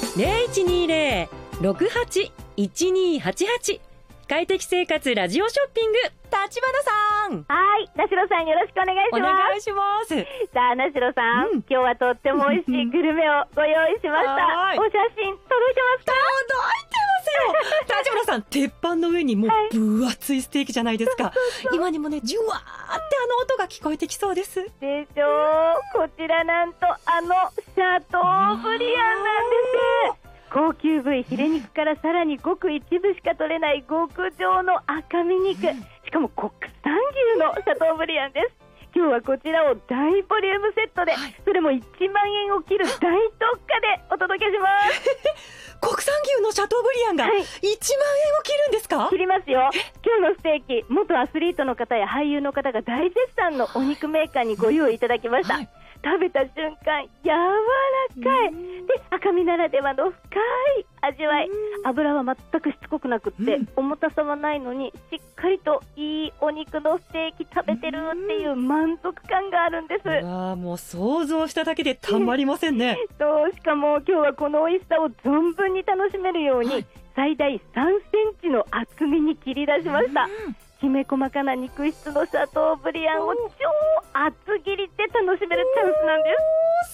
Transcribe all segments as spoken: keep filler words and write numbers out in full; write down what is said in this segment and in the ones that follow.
ゼロいちにゼロ ろくはち いちにはちはち。快適生活ラジオショッピング、立花さん。 はい、名城さんよろしくお願いします。 お願いします。 さあ名城さん、うん、今日はとっても美味しいグルメをご用意しましたお写真届いてますか？ 届いてますよ立花さん、鉄板の上にもう分厚いステーキじゃないですか、はい、そうそうそう、今にもねジュワーってあの音が聞こえてきそうです。 でしょう。こちらなんとあのシャトーブリアンなんです。高級部位ヒレ肉からさらにごく一部しか取れない極上の赤身肉、しかも国産牛のシャトーブリアンです。今日はこちらを大ボリュームセットで、はい、それもいちまんえんを切る大特価でお届けします国産牛のシャトーブリアンがいちまんえんを切るんですか？ 切りますよ。今日のステーキ、元アスリートの方や俳優の方が大絶賛のお肉メーカーにご用意いただきました、はい、食べた瞬間柔らかいで、赤身ならではの深い味わい、油は全くしつこくなくって、うん、重たさはないのにしっかりといいお肉のステーキ食べてるっていう満足感があるんです。 うわ、もう想像しただけでたまりませんねそうしかも今日はこの美味しさを存分に楽しめるように、はい、最大さんセンチの厚みに切り出しました。きめ細かな肉質のシャトーブリアンを超厚切りで楽しめるチャンスなんです。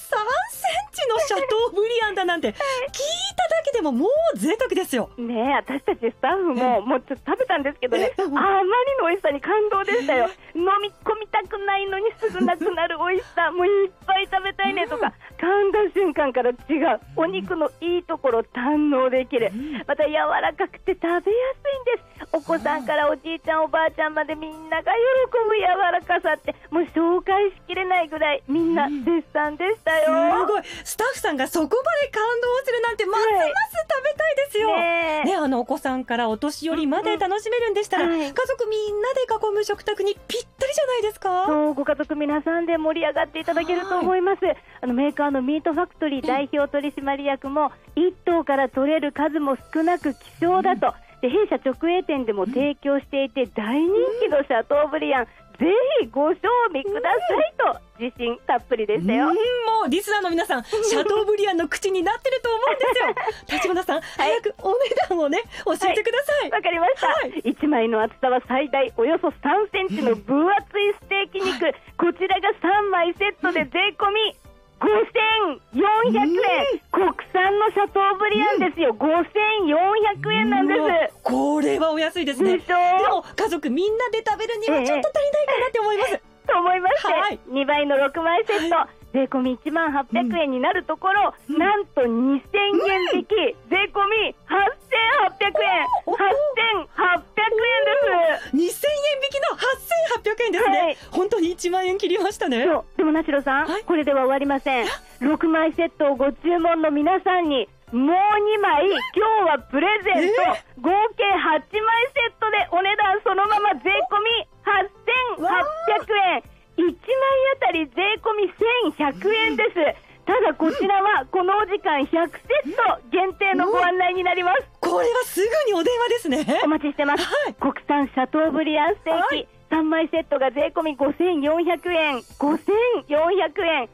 さんセンチのシャトーブリアンだなんて聞いただけでももう贅沢ですよね。え、私たちスタッフももうちょっと食べたんですけどね、あまりの美味しさに感動でしたよ。飲み込みたくないのにすぐなくなる美味しさ、もういっぱい食べたいねとか、噛んだ瞬間から違うお肉のいいところを堪能できる、また柔らかくて食べやすいんです。お子さんからおじいちゃんおばあちゃんまでみんなが喜ぶ柔らかさってもう紹介しきれないぐらいみんな絶賛でしたよ。 すごい、スタッフさんがそこまで感動するなんてますます食べたいですよ、はい、ね、あのお子さんからお年寄りまで楽しめるんでしたら、うんうん、家族みんなで囲む食卓にぴったりじゃないですか？ そう、ご家族皆さんで盛り上がっていただけると思います。あのメーカーのミートファクトリー代表取締役もいっ頭から取れる数も少なく希少だと、で弊社直営店でも提供していて大人気のシャトーブリアン、ぜひご賞味くださいと自信たっぷりでしたよ。 うん、もうリスナーの皆さんシャトーブリアンの口になってると思うんですよ立花さん、はい、早くお値段をね教えてください。 わ、はい、かりました、はい、いちまいの厚さは最大およそさんセンチの分厚いステーキ肉、はい、こちらがさんまいセットで税込みごせんよんひゃくえん、国産のシャトーブリアンですよ、ごせんよんひゃくえんなんです。 これはお安いですね。でも家族みんなで食べるにはちょっと足りないかなって思います、ええ、と思いまして、はい、にばいのろくまいセット、はい、税込みいちまんはっぴゃくえんになるところ、うん、なんとにせんえん引き、うん、税込みはっせんはっぴゃくえん、はっせんはっぴゃくえんです。 にせんえん引きのはっせんはっぴゃくえんですね、はい、本当にいちまんえん切りましたね。 そうでも名城さん、はい、これでは終わりません。ろくまいセットをご注文の皆さんにもうにまい今日はプレゼント、えー、合計はちまいセットでお値段そのまま税込みはっせんはっぴゃくえん、いちまいあたり税込みせんひゃくえんです。ただこちらはこのお時間ひゃくセット限定のご案内になります。 これはすぐにお電話ですね。 お待ちしてます、はい、国産シャトーブリアンステーキ、はい、さんまいセットが税込みごせんよんひゃくえん、ごせんよんひゃくえん、